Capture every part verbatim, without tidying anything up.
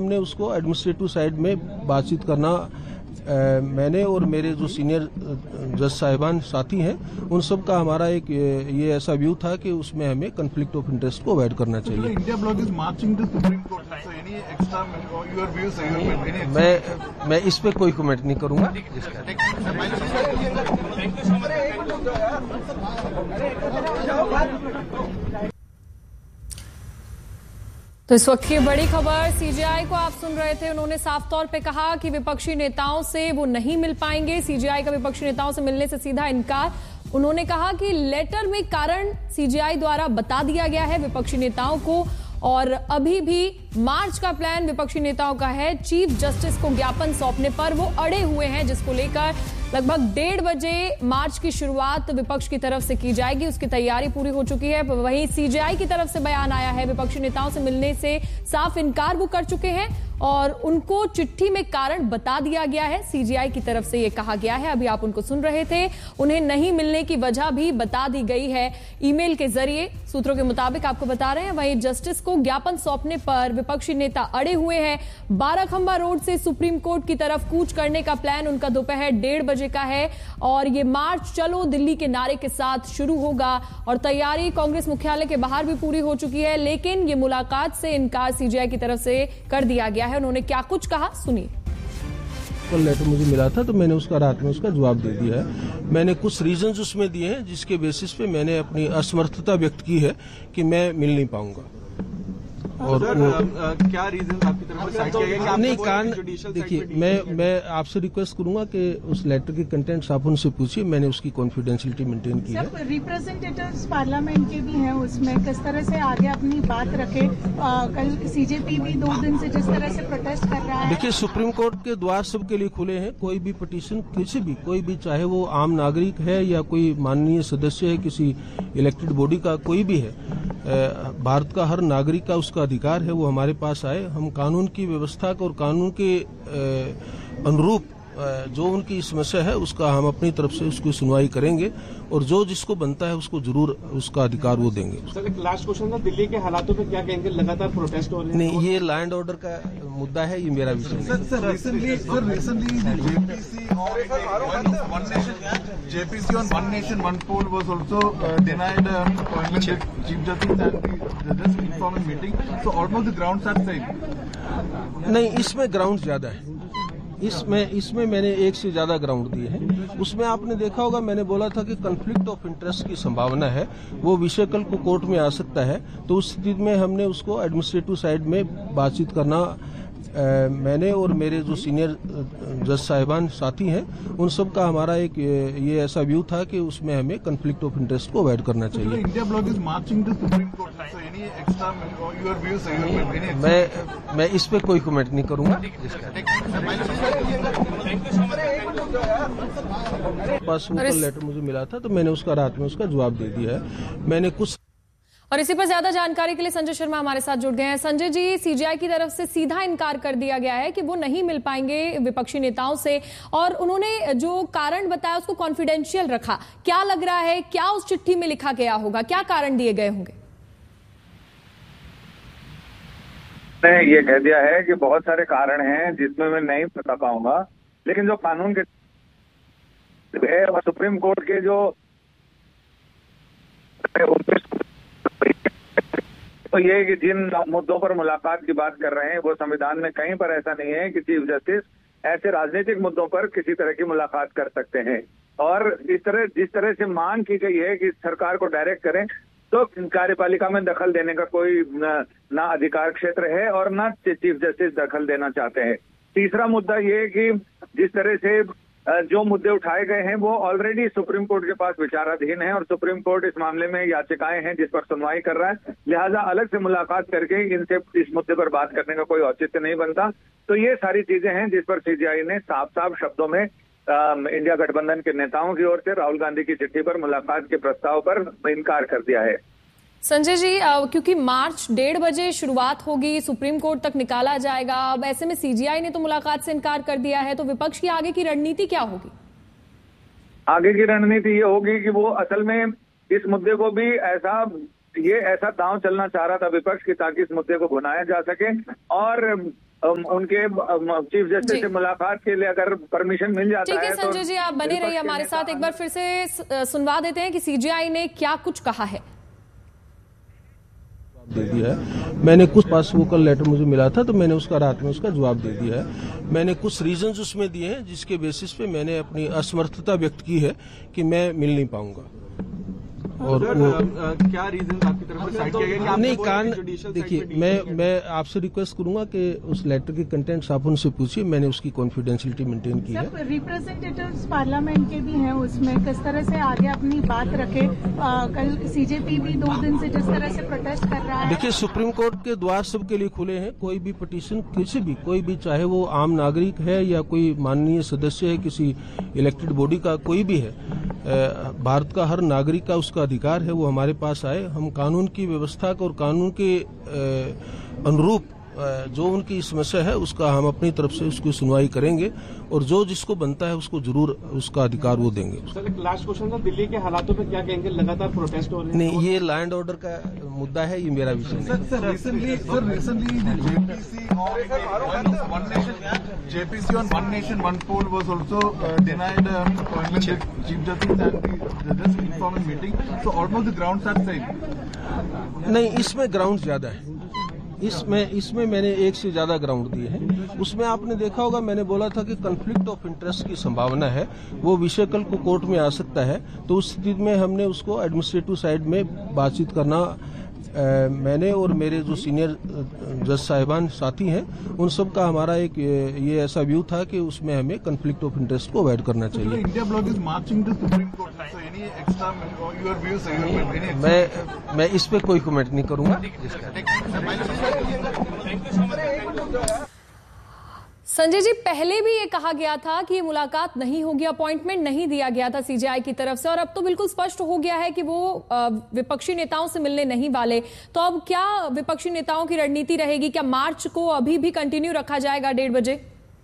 हमने उसको administrative side में बातचीत करना, आ, मैंने और मेरे जो सीनियर जज साहिबान साथी हैं उन सब का हमारा एक ये ऐसा व्यू था कि उसमें हमें कॉन्फ्लिक्ट ऑफ इंटरेस्ट को अवॉइड करना चाहिए। India block is marching to supreme court, so any extra your views, मैं मैं इस पे कोई कमेंट नहीं करूंगा। तो इस वक्त की बड़ी खबर, सीजेआई को आप सुन रहे थे। उन्होंने साफ तौर पे कहा कि विपक्षी नेताओं से वो नहीं मिल पाएंगे। सीजेआई का विपक्षी नेताओं से मिलने से सीधा इनकार। उन्होंने कहा कि लेटर में कारण सीजेआई द्वारा बता दिया गया है विपक्षी नेताओं को, और अभी भी मार्च का प्लान विपक्षी नेताओं का है। चीफ जस्टिस को ज्ञापन सौंपने पर वो अड़े हुए हैं, जिसको लेकर लगभग डेढ़ बजे मार्च की शुरुआत विपक्ष की तरफ से की जाएगी। उसकी तैयारी पूरी हो चुकी है। वहीं सीजेआई की तरफ से बयान आया है, विपक्षी नेताओं से मिलने से साफ इनकार वो कर चुके हैं और उनको चिट्ठी में कारण बता दिया गया है। सीजेआई की तरफ से ये कहा गया है, अभी आप उनको सुन रहे थे। उन्हें नहीं मिलने की वजह भी बता दी गई है ईमेल के जरिए, सूत्रों के मुताबिक आपको बता रहे हैं। वहीं जस्टिस को ज्ञापन सौंपने पर विपक्षी नेता अड़े हुए हैं। बाराखंबा रोड से सुप्रीम कोर्ट की तरफ कूच करने का प्लान उनका दोपहर डेढ़ बजे का है और ये मार्च चलो दिल्ली के नारे के साथ शुरू होगा और तैयारी कांग्रेस मुख्यालय के बाहर भी पूरी हो चुकी है। लेकिन ये मुलाकात से इनकार सीजेआई की तरफ से कर दिया गया है। उन्होंने क्या कुछ कहा, सुनिए। कल लेटर मुझे मिला था तो मैंने उसका रात में उसका जवाब दे दिया है। मैंने कुछ रीजंस उसमें दिए हैं जिसके बेसिस पे मैंने अपनी असमर्थता व्यक्त की है कि मैं मिल नहीं पाऊंगा। और सर, वो, आ, क्या रीजन आपकी तरफ से साइड किया गया? नहीं, कान देखिए, मैं मैं आपसे रिक्वेस्ट करूंगा कि उस लेटर के कंटेंट्स आप उनसे पूछिए। मैंने उसकी कॉन्फिडेंशियलिटी मेंटेन की है। रिप्रेजेंटेटिव्स पार्लियामेंट के भी हैं उसमें, किस तरह से आगे अपनी बात रखे। आ, कल सीजेपी भी दो दिन से जिस तरह से प्रोटेस्ट कर रहा है। देखिए, सुप्रीम कोर्ट के द्वार सबके लिए खुले हैं। कोई भी पिटीशन किसी भी कोई भी, चाहे वो आम नागरिक है या कोई माननीय सदस्य है किसी इलेक्टेड बॉडी का, कोई भी है, भारत का हर नागरिक का उसका अधिकार है वो हमारे पास आए। हम कानून की व्यवस्था को और कानून के अनुरूप जो उनकी समस्या है उसका हम अपनी तरफ से उसकी सुनवाई करेंगे और जो जिसको बनता है उसको जरूर उसका अधिकार वो देंगे। सर, एक लास्ट क्वेश्चन था, दिल्ली के हालातों पे क्या कहेंगे? लगातार प्रोटेस्ट हो रहे हैं। नहीं, ये लैंड ऑर्डर का मुद्दा है, ये मेरा विषय नहीं। Sir, recently sir recently JPC JPC on one nation one pole was also denied appointment chief justice and just informal meeting, so almost the grounds are same. नहीं, इसमें ग्राउंड ज्यादा है। इसमें इसमें मैंने एक से ज्यादा ग्राउंड दिए हैं। उसमें आपने देखा होगा, मैंने बोला था कि कॉन्फ्लिक्ट ऑफ इंटरेस्ट की संभावना है, वो विषय कल को कोर्ट में आ सकता है। तो उस स्थिति में हमने उसको एडमिनिस्ट्रेटिव साइड में बातचीत करना, आ, मैंने और मेरे जो सीनियर जज साहिबान साथी हैं उन सब का हमारा एक ये ऐसा व्यू था कि उसमें हमें कॉन्फ्लिक्ट ऑफ इंटरेस्ट को अवॉइड करना चाहिए। India block is marching to supreme court, so any extra your views, मैं मैं इस पे कोई कमेंट नहीं करूंगा। पास वो कल लेटर मुझे मिला था तो मैंने उसका रात में उसका जवाब दे दिया है। मैंने कुछ और इसी पर ज्यादा जानकारी के लिए संजय शर्मा हमारे साथ जुड़ गए हैं। संजय जी, सीजेआई की तरफ से सीधा इनकार कर दिया गया है कि वो नहीं मिल पाएंगे विपक्षी नेताओं से और उन्होंने जो कारण बताया उसको कॉन्फिडेंशियल रखा। क्या लग रहा है, क्या उस चिट्ठी में लिखा गया होगा, क्या कारण दिए गए होंगे? ने ये कह दिया है कि बहुत सारे कारण हैं जिसमें मैं नहीं बता पाऊंगा, लेकिन जो कानून के है और सुप्रीम कोर्ट के जो तो ये कि जिन मुद्दों पर मुलाकात की बात कर रहे हैं वो संविधान में कहीं पर ऐसा नहीं है कि चीफ जस्टिस ऐसे राजनीतिक मुद्दों पर किसी तरह की मुलाकात कर सकते हैं। और इस तरह जिस तरह से मांग की गई है कि सरकार को डायरेक्ट करें, तो कार्यपालिका में दखल देने का कोई न, ना अधिकार क्षेत्र है और ना चीफ जस्टिस दखल देना चाहते हैं। तीसरा मुद्दा ये कि जिस तरह से जो मुद्दे उठाए गए हैं वो ऑलरेडी सुप्रीम कोर्ट के पास विचाराधीन है और सुप्रीम कोर्ट इस मामले में याचिकाएं हैं जिस पर सुनवाई कर रहा है, लिहाजा अलग से मुलाकात करके इनसे इस मुद्दे पर बात करने का कोई औचित्य नहीं बनता। तो ये सारी चीजें हैं जिस पर सीजेआई ने साफ साफ शब्दों में आ, इंडिया गठबंधन के नेताओं की ओर से राहुल गांधी की चिट्ठी पर मुलाकात के प्रस्ताव पर इनकार कर दिया है। संजय जी, क्योंकि मार्च डेढ़ बजे शुरुआत होगी, सुप्रीम कोर्ट तक निकाला जाएगा, अब ऐसे में सीजेआई ने तो मुलाकात से इनकार कर दिया है, तो विपक्ष की आगे की रणनीति क्या होगी? आगे की रणनीति ये होगी कि वो असल में इस मुद्दे को भी ऐसा ये ऐसा दांव चलना चाह रहा था विपक्ष की, ताकि इस मुद्दे को भुनाया जा सके और उनके चीफ जस्टिस से मुलाकात के लिए अगर परमिशन मिल जाता है। ठीक है संजय जी, आप बने रहिए हमारे साथ। एक बार फिर से सुनवा देते हैं कि सीजेआई ने क्या कुछ कहा है। दे दिया है। मैंने कुछ पास वो कल लेटर मुझे मिला था तो मैंने उसका रात में उसका जवाब दे दिया है। मैंने कुछ रीजंस उसमें दिए हैं जिसके बेसिस पे मैंने अपनी असमर्थता व्यक्त की है कि मैं मिल नहीं पाऊंगा। और सर, वो आ, आ, क्या रीजन आपकी तरफ से साइड किया गया? नहीं कान देखिए, मैं मैं आपसे रिक्वेस्ट करूंगा कि उस लेटर के कंटेंट्स आप उनसे पूछिए। मैंने उसकी कॉन्फिडेंशियलिटी मेंटेन की है। रिप्रेजेंटेटिव्स पार्लियामेंट के भी हैं उसमें, किस तरह से आगे अपनी बात रखे। आ, कल सीजेपी भी दो दिन से जिस तरह से प्रोटेस्ट कर रहा है। देखिए, सुप्रीम कोर्ट के द्वार सबके लिए खुले हैं। कोई भी पिटीशन किसी भी कोई भी चाहे वो आम नागरिक है या कोई माननीय सदस्य है किसी इलेक्टेड बॉडी का, कोई भी है, भारत का हर नागरिक का उसका अधिकार है वो हमारे पास आए। हम कानून की व्यवस्था को और कानून के अनुरूप जो उनकी समस्या है उसका हम अपनी तरफ से उसकी सुनवाई करेंगे और जो जिसको बनता है उसको जरूर उसका अधिकार वो देंगे। सर, एक लास्ट क्वेश्चन था, दिल्ली के हालातों पे क्या कहेंगे? लगातार प्रोटेस्ट हो रहे हैं। नहीं, ये लैंड ऑर्डर का मुद्दा है, ये मेरा विषय नहीं। Sir, recently sir recently JPC on one nation JPC on one nation one poll was also uh, denied uh, appointment with chief justice and the judges informal meeting. So almost the grounds are same. नहीं, इसमें ground ज्यादा है। इसमें इसमें मैंने एक से ज्यादा ग्राउंड दिए हैं। उसमें आपने देखा होगा मैंने बोला था कि कॉन्फ्लिक्ट ऑफ इंटरेस्ट की संभावना है, वो विषय कल को कोर्ट में आ सकता है। तो उस स्थिति में हमने उसको एडमिनिस्ट्रेटिव साइड में बातचीत करना, आ, मैंने और मेरे जो सीनियर जज साहिबान साथी हैं उन सब का हमारा एक ये ऐसा व्यू था कि उसमें हमें कॉन्फ्लिक्ट ऑफ इंटरेस्ट को अवॉइड करना चाहिए। India block is marching to supreme court, so any extra your views any मैं मैं इस पे कोई कमेंट नहीं करूंगा। संजय जी, पहले भी ये कहा गया था कि ये मुलाकात नहीं होगी, अपॉइंटमेंट नहीं दिया गया था सीजेआई की तरफ से, और अब तो बिल्कुल स्पष्ट हो गया है कि वो विपक्षी नेताओं से मिलने नहीं वाले। तो अब क्या विपक्षी नेताओं की रणनीति रहेगी? क्या मार्च को अभी भी कंटिन्यू रखा जाएगा डेढ़ बजे?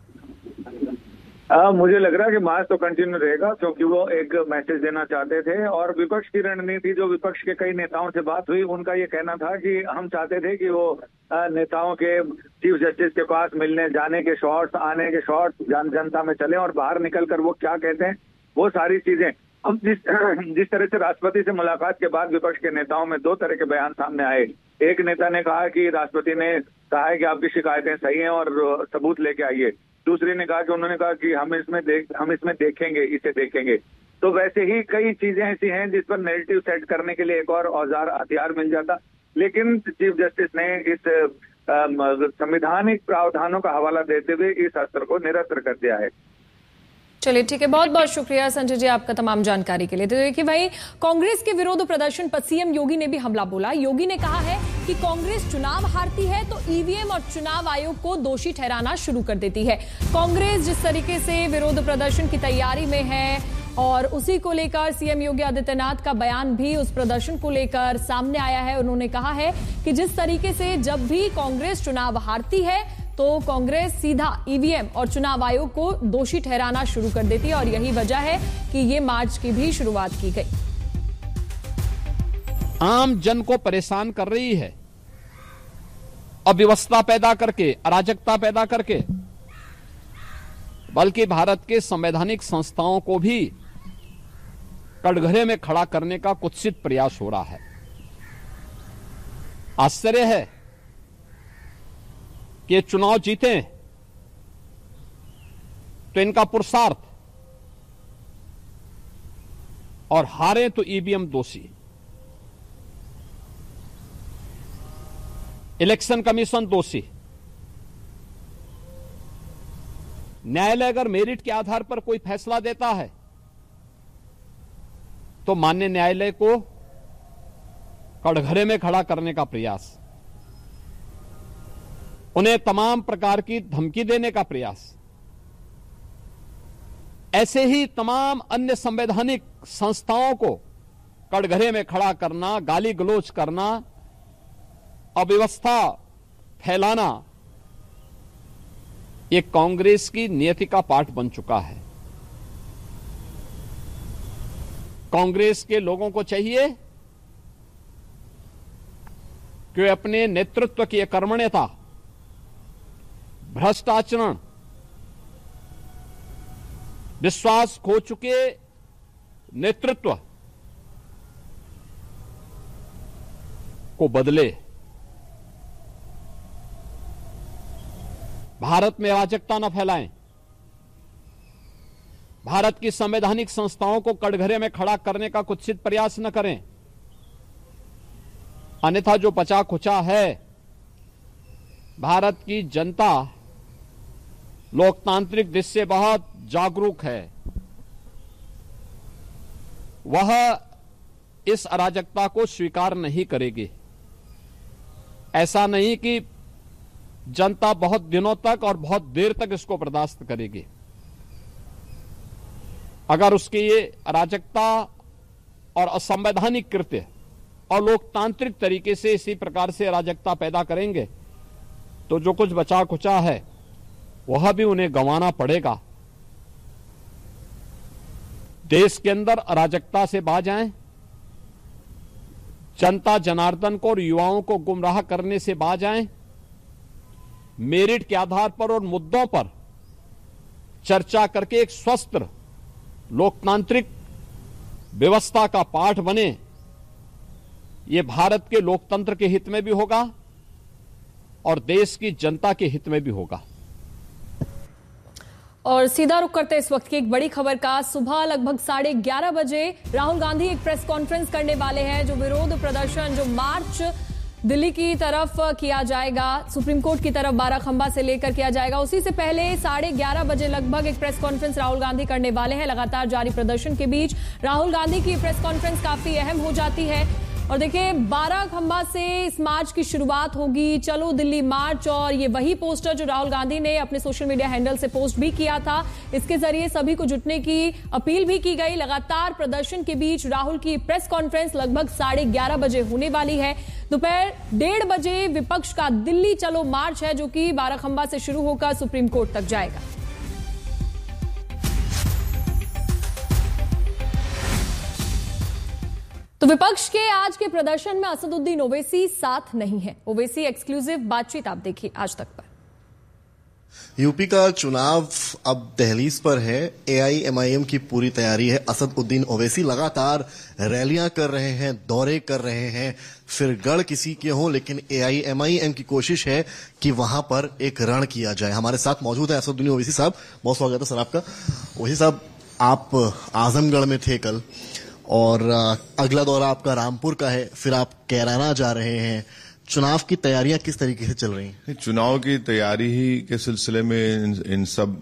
आ, मुझे लग रहा है कि मार्च तो कंटिन्यू रहेगा क्योंकि वो एक मैसेज देना चाहते थे। और विपक्ष की रणनीति, जो विपक्ष के कई नेताओं से बात हुई, उनका ये कहना था कि हम चाहते थे कि वो आ, नेताओं के चीफ जस्टिस के पास मिलने जाने के शॉट्स, आने के शॉट्स जन, जनता में चले और बाहर निकल कर वो क्या कहते हैं वो सारी चीजें। अब जिस जिस तरह से राष्ट्रपति से मुलाकात के बाद विपक्ष के नेताओं में दो तरह के बयान सामने आए। एक नेता ने कहा कि राष्ट्रपति ने कहा है कि आपकी शिकायतें सही हैं और सबूत लेके आइए। दूसरे ने कहा कि उन्होंने कहा कि हम इसमें देख हम इसमें देखेंगे इसे देखेंगे। तो वैसे ही कई चीजें ऐसी हैं जिस पर नैरेटिव सेट करने के लिए एक और औजार हथियार मिल जाता, लेकिन चीफ जस्टिस ने इस संवैधानिक प्रावधानों का हवाला देते हुए इस अस्त्र को निरस्त्र कर दिया है। चलिए ठीक है, बहुत बहुत शुक्रिया संजय जी आपका तमाम जानकारी के लिए। तो देखिए भाई, कांग्रेस के विरोध प्रदर्शन पर सीएम योगी ने भी हमला बोला। योगी ने कहा है कि कांग्रेस चुनाव हारती है तो ईवीएम और चुनाव आयोग को दोषी ठहराना शुरू कर देती है। कांग्रेस जिस तरीके से विरोध प्रदर्शन की तैयारी में है और उसी को लेकर सीएम योगी आदित्यनाथ का बयान भी उस प्रदर्शन को लेकर सामने आया है। उन्होंने कहा है कि जिस तरीके से जब भी कांग्रेस चुनाव हारती है तो कांग्रेस सीधा ईवीएम और चुनाव आयोग को दोषी ठहराना शुरू कर देती है और यही वजह है कि ये मार्च की भी शुरुआत की गई। आम जन को परेशान कर रही है, अव्यवस्था पैदा करके, अराजकता पैदा करके, बल्कि भारत के संवैधानिक संस्थाओं को भी कटघरे में खड़ा करने का कुत्सित प्रयास हो रहा है। आश्चर्य है कि चुनाव जीते तो इनका पुरुषार्थ और हारे तो ईवीएम दोषी। इलेक्शन कमीशन दोषी। न्यायालय अगर मेरिट के आधार पर कोई फैसला देता है तो माननीय न्यायालय को कटघरे में खड़ा करने का प्रयास, उन्हें तमाम प्रकार की धमकी देने का प्रयास, ऐसे ही तमाम अन्य संवैधानिक संस्थाओं को कटघरे में खड़ा करना, गाली गलौज करना, अव्यवस्था फैलाना, ये कांग्रेस की नियति का पाठ बन चुका है। कांग्रेस के लोगों को चाहिए कि वे अपने नेतृत्व की कर्मण्यता, भ्रष्ट आचरण, विश्वास खो चुके नेतृत्व को बदले, भारत में अराजकता न फैलाएं, भारत की संवैधानिक संस्थाओं को कटघरे में खड़ा करने का कुत्सित प्रयास न करें। अन्यथा जो बचा खुचा है, भारत की जनता लोकतांत्रिक दृष्टि से बहुत जागरूक है, वह इस अराजकता को स्वीकार नहीं करेगी। ऐसा नहीं कि जनता बहुत दिनों तक और बहुत देर तक इसको बर्दाश्त करेगी। अगर उसकी ये अराजकता और असंवैधानिक कृत्य और लोकतांत्रिक तरीके से इसी प्रकार से अराजकता पैदा करेंगे तो जो कुछ बचा खुचा है वह भी उन्हें गंवाना पड़ेगा। देश के अंदर अराजकता से बाज आएं, जनता जनार्दन को और युवाओं को गुमराह करने से बाज आएं, मेरिट के आधार पर और मुद्दों पर चर्चा करके एक स्वस्थ लोकतांत्रिक व्यवस्था का पाठ बने। ये भारत के लोकतंत्र के हित में भी होगा और देश की जनता के हित में भी होगा। और सीधा रुख करते इस वक्त की एक बड़ी खबर का। सुबह लगभग साढ़े ग्यारह बजे राहुल गांधी एक प्रेस कॉन्फ्रेंस करने वाले हैं। जो विरोध प्रदर्शन, जो मार्च दिल्ली की तरफ किया जाएगा, सुप्रीम कोर्ट की तरफ बाराखंबा से लेकर किया जाएगा, उसी से पहले साढ़े ग्यारह बजे लगभग एक प्रेस कॉन्फ्रेंस राहुल गांधी करने वाले हैं। लगातार जारी प्रदर्शन के बीच राहुल गांधी की प्रेस कॉन्फ्रेंस काफी अहम हो जाती है। और देखिए, बाराखंबा से इस मार्च की शुरुआत होगी, चलो दिल्ली मार्च। और ये वही पोस्टर जो राहुल गांधी ने अपने सोशल मीडिया हैंडल से पोस्ट भी किया था, इसके जरिए सभी को जुटने की अपील भी की गई। लगातार प्रदर्शन के बीच राहुल की प्रेस कॉन्फ्रेंस लगभग साढ़े ग्यारह बजे होने वाली है। दोपहर डेढ़ बजे विपक्ष का दिल्ली चलो मार्च है, जो कि बाराखंबा से शुरू होकर सुप्रीम कोर्ट तक जाएगा। तो विपक्ष के आज के प्रदर्शन में असदुद्दीन ओवैसी साथ नहीं है। ओवैसी एक्सक्लूसिव बातचीत आप देखिए आज तक पर। यूपी का चुनाव अब दहलीज पर है। एआईएमआईएम की पूरी तैयारी है। असदुद्दीन ओवैसी लगातार रैलियां कर रहे हैं, दौरे कर रहे हैं, फिर गढ़ किसी के हों, लेकिन एआईएमआईएम की कोशिश है कि वहां पर एक रण किया जाए। हमारे साथ मौजूद है असदुद्दीन ओवैसी साहब। बहुत स्वागत है सर आपका। ओवैसी साहब, आप आजमगढ़ में थे कल और अगला दौरा आपका रामपुर का है, फिर आप कैराना जा रहे हैं। चुनाव की तैयारियां किस तरीके से चल रही हैं? चुनाव की तैयारी ही के सिलसिले में इन, इन सब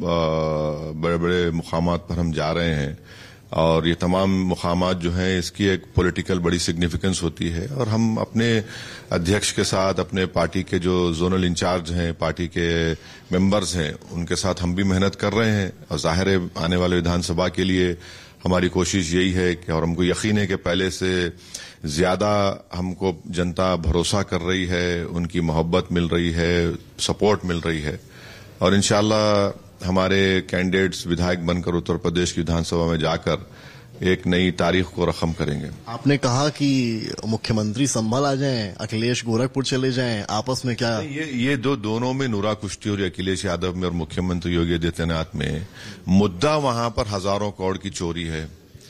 बड़े बड़े मुकामात पर हम जा रहे हैं और ये तमाम मुकामात जो हैं इसकी एक पॉलिटिकल बड़ी सिग्निफिकेंस होती है। और हम अपने अध्यक्ष के साथ, अपने पार्टी के जो जोनल इंचार्ज हैं, पार्टी के मेंबर्स हैं, उनके साथ हम भी मेहनत कर रहे हैं। और जाहिर है आने वाले विधानसभा के लिए हमारी कोशिश यही है कि, और हमको यकीन है कि पहले से ज्यादा हमको जनता भरोसा कर रही है, उनकी मोहब्बत मिल रही है, सपोर्ट मिल रही है और इंशाल्लाह हमारे कैंडिडेट्स विधायक बनकर उत्तर प्रदेश की विधानसभा में जाकर एक नई तारीख को रकम करेंगे। आपने कहा कि मुख्यमंत्री संभल आ जाएं, अखिलेश गोरखपुर चले जाएं, आपस में क्या? ये ये दो दोनों में नूरा कुश्ती हो रही है, अखिलेश यादव में और मुख्यमंत्री योगी आदित्यनाथ में। मुद्दा वहां पर हजारों करोड़ की चोरी है।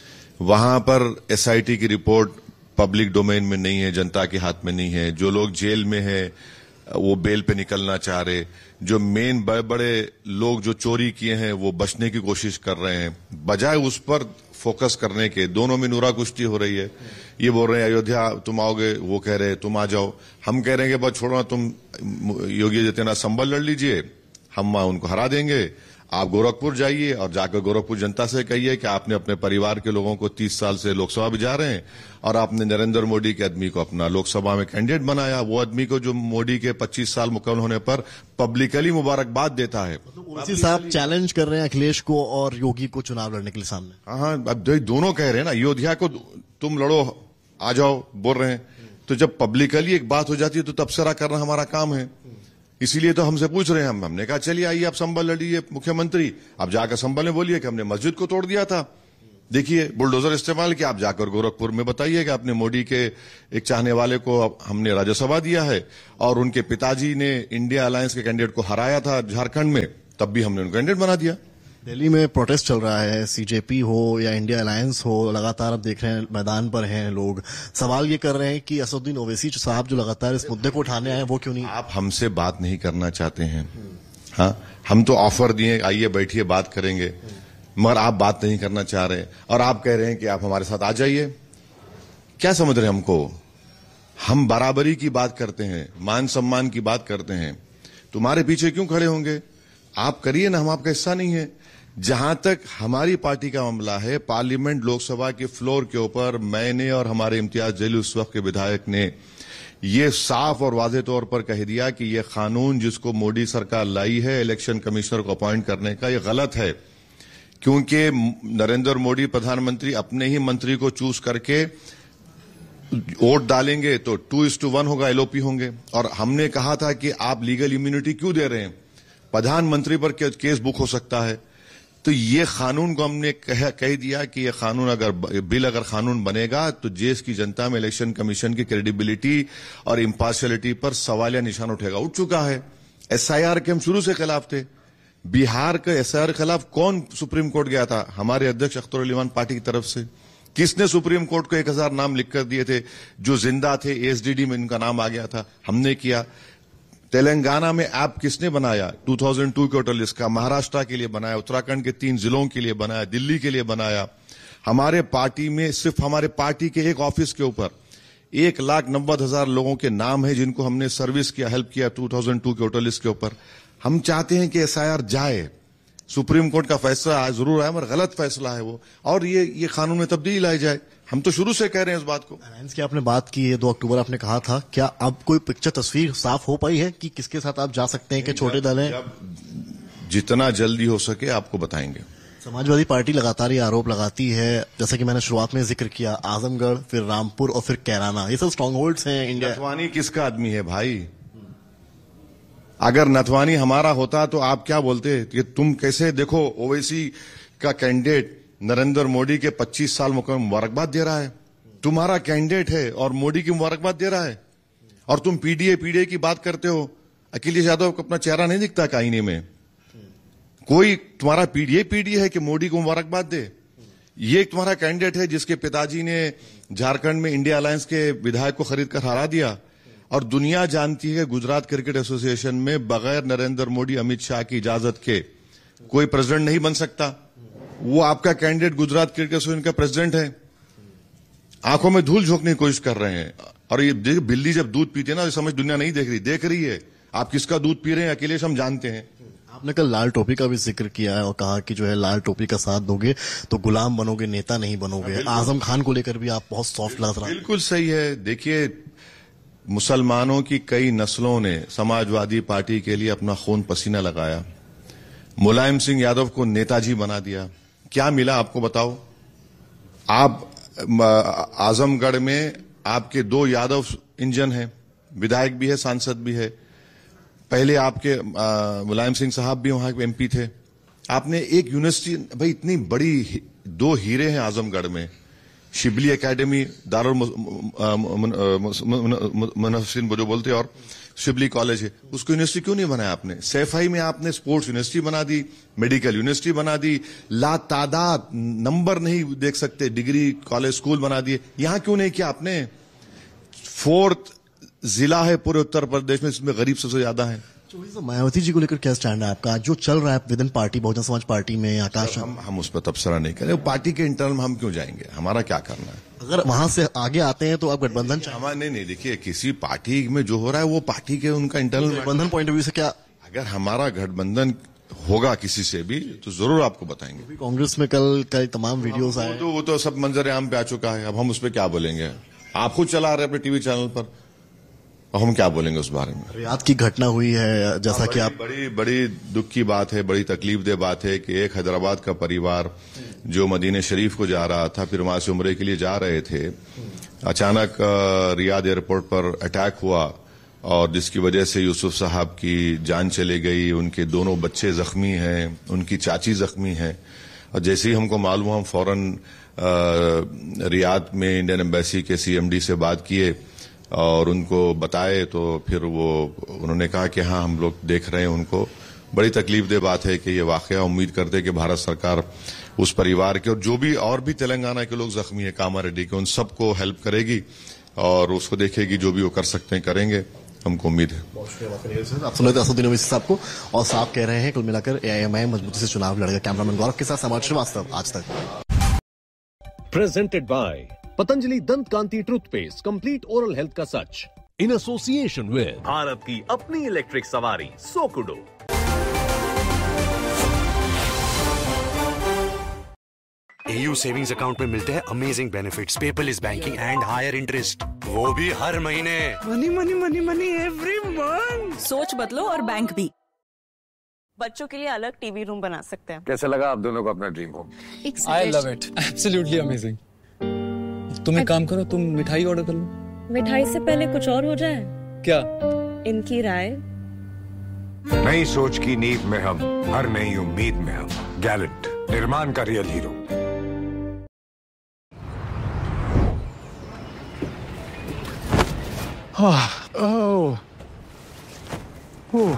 वहां पर एसआईटी की रिपोर्ट पब्लिक डोमेन में नहीं है, जनता के हाथ में नहीं है। जो लोग जेल में है वो बेल पे निकलना चाह रहे, जो मेन बड़े बड़े लोग जो चोरी किए हैं वो बचने की कोशिश कर रहे हैं, बजाय उस पर फोकस करने के दोनों में नूरा कुश्ती हो रही है। ये बोल रहे हैं अयोध्या तुम आओगे, वो कह रहे हैं तुम आ जाओ। हम कह रहे हैं कि बस छोड़ो, तुम योगी आदित्यनाथ संभल लड़ लीजिए, हम उनको हरा देंगे। आप गोरखपुर जाइए और जाकर गोरखपुर जनता से कहिए कि आपने अपने परिवार के लोगों को तीस साल से लोकसभा में जा रहे हैं और आपने नरेंद्र मोदी के आदमी को अपना लोकसभा में कैंडिडेट बनाया। वो आदमी को जो मोदी के पच्चीस साल मुकम्मल होने पर पब्लिकली मुबारकबाद देता है। ओवैसी साहब चैलेंज कर रहे हैं अखिलेश को और योगी को चुनाव लड़ने के लिए सामने। हाँ, अब दोनों कह रहे हैं ना, अयोध्या को तुम लड़ो, आ जाओ बोल रहे हैं। तो जब पब्लिकली एक बात हो जाती है तो तबसरा करना हमारा काम है। इसीलिए तो हमसे पूछ रहे हैं। हम हमने कहा चलिए आइए आप संभल लड़िए मुख्यमंत्री। आप जाकर संभल में बोलिए कि हमने मस्जिद को तोड़ दिया था, देखिए बुलडोजर इस्तेमाल किया, आप जाकर गोरखपुर में बताइए कि आपने मोदी के एक चाहने वाले को हमने राज्यसभा दिया है और उनके पिताजी ने इंडिया अलायंस के कैंडिडेट को हराया था झारखंड में, तब भी हमने उनको कैंडिडेट बना दिया। दिल्ली में प्रोटेस्ट चल रहा है, सीजेपी हो या इंडिया अलायंस हो, लगातार आप देख रहे हैं मैदान पर हैं लोग। सवाल ये कर रहे हैं कि असदुद्दीन ओवैसी साहब जो लगातार इस मुद्दे को उठाने आए वो क्यों नहीं। आप हमसे बात नहीं करना चाहते हैं? हाँ, हम तो ऑफर दिए, आइए बैठिए बात करेंगे, मगर आप बात नहीं करना चाह रहे और आप कह रहे हैं कि आप हमारे साथ आ जाइए। क्या समझ रहे हैं हमको? हम बराबरी की बात करते हैं, मान सम्मान की बात करते हैं, तुम्हारे पीछे क्यों खड़े होंगे? आप करिए ना, हम आपका हिस्सा नहीं है। जहां तक हमारी पार्टी का मामला है, पार्लियामेंट लोकसभा के फ्लोर के ऊपर मैंने और हमारे इम्तियाज जलील उस वक्त के विधायक ने ये साफ और वाज़ेह तौर पर कह दिया कि ये कानून जिसको मोदी सरकार लाई है इलेक्शन कमिश्नर को अपॉइंट करने का, ये गलत है, क्योंकि नरेंद्र मोदी प्रधानमंत्री अपने ही मंत्री को चूज करके वोट डालेंगे तो टू इज टू वन होगा, एलओपी होंगे। और हमने कहा था कि आप लीगल इम्यूनिटी क्यों दे रहे हैं, प्रधानमंत्री पर केस बुक हो सकता है। तो ये कानून को हमने कह, कह दिया कि ये कानून अगर बिल अगर कानून बनेगा तो देश की जनता में इलेक्शन कमीशन की क्रेडिबिलिटी और इम्पार्शियलिटी पर सवालिया निशान उठेगा। उठ चुका है। एसआईआर के हम शुरू से खिलाफ थे। बिहार के एसआईआर के खिलाफ कौन सुप्रीम कोर्ट गया था? हमारे अध्यक्ष अख्तर अली खान पार्टी की तरफ से। किसने सुप्रीम कोर्ट को एक हजार नाम लिखकर दिए थे जो जिंदा थे? एसडीडी में इनका नाम आ गया था, हमने किया। तेलंगाना में ऐप किसने बनाया? दो हज़ार दो के वोटर लिस्ट का। महाराष्ट्र के लिए बनाया, उत्तराखंड के तीन जिलों के लिए बनाया, दिल्ली के लिए बनाया। हमारे पार्टी में सिर्फ हमारे पार्टी के एक ऑफिस के ऊपर एक लाख नब्बे हजार लोगों के नाम है जिनको हमने सर्विस किया, हेल्प किया दो हज़ार दो के वोटर लिस्ट के ऊपर। हम चाहते हैं कि एसआईआर जाए। सुप्रीम कोर्ट का फैसला जरूर है मगर गलत फैसला है वो, और ये ये कानून में तब्दीली लाई जाए। हम तो शुरू से कह रहे हैं इस बात को। अलायंस की आपने बात की है, दो अक्टूबर आपने कहा था, क्या अब कोई पिक्चर तस्वीर साफ हो पाई है कि किसके साथ आप जा सकते हैं कि छोटे दल हैं? जितना जल्दी हो सके आपको बताएंगे। समाजवादी पार्टी लगातार ये आरोप लगाती है, जैसा कि मैंने शुरुआत में जिक्र किया, आजमगढ़, फिर रामपुर और फिर कैराना, ये सब स्ट्रॉन्ग होल्ड्स हैं इंडिया। नथवानी किसका आदमी है भाई? अगर नथवानी हमारा होता तो आप क्या बोलते कि तुम कैसे? देखो ओवैसी का कैंडिडेट नरेंद्र मोदी के पच्चीस साल मुबारकबाद दे रहा है, तुम्हारा कैंडिडेट है और मोदी की मुबारकबाद दे रहा है, और तुम पीडीए पीडीए की बात करते हो। अखिलेश यादव को अपना चेहरा नहीं दिखता आईने में? कोई तुम्हारा पीडीए पीडीए है कि मोदी को मुबारकबाद दे? ये तुम्हारा कैंडिडेट है जिसके पिताजी ने झारखंड में इंडिया अलायंस के विधायक को खरीद कर हरा दिया, और दुनिया जानती है गुजरात क्रिकेट एसोसिएशन में बगैर नरेंद्र मोदी अमित शाह की इजाजत के कोई प्रेसिडेंट नहीं बन सकता। वो आपका कैंडिडेट गुजरात क्रिकेट एसोसिएशन का प्रेसिडेंट है। आंखों में धूल झोंकने की कोशिश कर रहे हैं। और ये बिल्ली जब दूध पीती है ना, समझ दुनिया नहीं देख रही, देख रही है। आप किसका दूध पी रहे हैं अखिलेश, हम जानते हैं। आपने कल लाल टोपी का भी जिक्र किया है और कहा कि जो है लाल टोपी का साथ दोगे तो गुलाम बनोगे, नेता नहीं बनोगे। आजम खान को लेकर भी आप बहुत सॉफ्ट लग रहा है। बिल्कुल सही है। देखिए, मुसलमानों की कई नस्लों ने समाजवादी पार्टी के लिए अपना खून पसीना लगाया। मुलायम सिंह यादव को नेताजी बना दिया। क्या मिला आपको बताओ? आप आजमगढ़ में आपके दो यादव इंजन हैं, विधायक भी है, सांसद भी है। पहले आपके मुलायम सिंह साहब भी वहां के एमपी थे। आपने एक यूनिवर्सिटी, भाई इतनी बड़ी दो हीरे हैं आजमगढ़ में, शिबली एकेडमी, दारुल मुनफ्फिसीन जो बोलते हैं, और शिबली कॉलेज है, उसको यूनिवर्सिटी क्यों नहीं बनाया आपने? सैफई में आपने स्पोर्ट्स यूनिवर्सिटी बना दी, मेडिकल यूनिवर्सिटी बना दी, ला तादाद नंबर नहीं देख सकते डिग्री कॉलेज स्कूल बना दिए। यहां क्यों नहीं किया आपने? फोर्थ जिला है पूरे उत्तर प्रदेश में, इसमें गरीब सबसे ज्यादा है। मायावती जी को लेकर क्या स्टैंड है आपका? जो चल रहा है with in party, Bahujan Samaj party में, आकाश, हम हम उस पर तबसरा नहीं करें। पार्टी के इंटरनल में हम क्यों जाएंगे? हमारा क्या करना है? अगर वहां से आगे आते हैं तो आप गठबंधन हमारा नहीं नहीं देखिए, किसी पार्टी में जो हो रहा है वो पार्टी के उनका इंटरनल गठबंधन पॉइंट ऑफ व्यू से क्या? अगर हमारा गठबंधन होगा किसी से भी तो जरूर आपको बताएंगे। कांग्रेस में कल कल तमाम वीडियोस आए, तो वो तो सब मंजर आम पे आ चुका है। अब हम उस पर क्या बोलेंगे? आप खुद चला रहे अपने टीवी चैनल पर, हम क्या बोलेंगे उस बारे में? रियाद की घटना हुई है, जैसा कि आप, बड़ी बड़ी दुख की बात है, बड़ी तकलीफ दे बात है कि एक हैदराबाद का परिवार जो मदीने शरीफ को जा रहा था, फिर वहां से उम्रे के लिए जा रहे थे, अचानक रियाद एयरपोर्ट पर अटैक हुआ और जिसकी वजह से यूसुफ साहब की जान चली गई। उनके दोनों बच्चे जख्मी हैं, उनकी चाची जख्मी है, और जैसे ही हमको मालूम हुआ हम फौरन रियाद में इंडियन एम्बेसी के सीएमडी से बात किए और उनको बताए, तो फिर वो उन्होंने कहा कि हाँ हम लोग देख रहे हैं उनको। बड़ी तकलीफदेह बात है कि ये वाकया, उम्मीद करते हैं कि भारत सरकार उस परिवार के और जो भी और भी तेलंगाना के लोग जख्मी है कामा रेड्डी के, उन सबको हेल्प करेगी और उसको देखेगी, जो भी वो कर सकते हैं करेंगे, हमको उम्मीद है। आप सुन रहे थे असदुद्दीन ओवैसी साहब को और साहब कह रहे हैं कुल मिलाकर एआईएमआईएम मजबूती से चुनाव लड़ेगा। कैमरामैन गौरव के साथ समाज श्रीवास्तव, आज तक। प्रेजेंटेड बाय पतंजलि दंत कांति टूथपेस्ट, कंप्लीट ओरल हेल्थ का सच, इन एसोसिएशन विद भारत की अपनी इलेक्ट्रिक सवारी सोकुडो। एयू सेविंग्स अकाउंट में मिलते हैं amazing benefits, paperless banking and higher interest, वो भी हर महीने। Money money money money every month. सोच बदलो और बैंक भी। बच्चों के लिए अलग टीवी रूम बना सकते हैं। कैसा लगा आप दोनों को अपना dream home? I love it, absolutely amazing. तुम एक काम करो, तुम मिठाई ऑर्डर कर लो। मिठाई से पहले कुछ और हो जाए क्या? इनकी राय। नई सोच की नींव में हम, हर नई उम्मीद में हम। गैलेंट, निर्माण का रियल हीरो। ओह, ओह,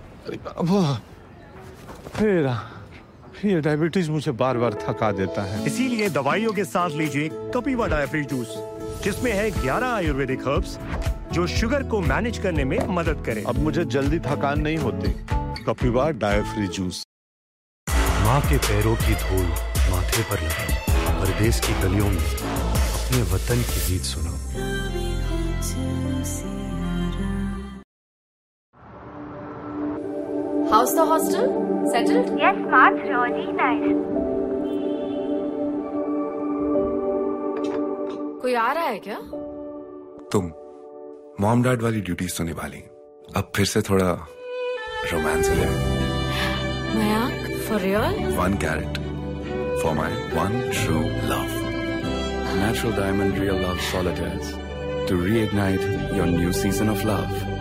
फिर ये डायबिटीज मुझे बार बार थका देता है। इसीलिए दवाइयों के साथ लीजिए कपिवा डायफ्री जूस, जिसमें है ग्यारह आयुर्वेदिक हर्ब्स जो शुगर को मैनेज करने में मदद करे। अब मुझे जल्दी थकान नहीं होती। कपिवा डायफ्री जूस। माँ के पैरों की धूल माथे पर लगे, परदेश की गलियों में अपने वतन की गीत सुनो। How's the hostel? Settled? Yes, ma, it's really nice. कोई आ रहा है क्या? तुम मॉम डैड वाली ड्यूटीज तो निभा ली, अब फिर से थोड़ा रोमांस ले। Mayank, for real? One carat for my one true love. Natural Diamond Real Love Solitaires to reignite your new season of love.